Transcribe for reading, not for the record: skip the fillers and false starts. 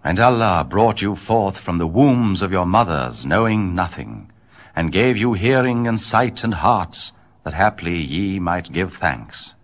And Allah brought you forth from the wombs of your mothers, knowing nothing, and gave you hearing and sight and hearts, that haply ye might give thanks.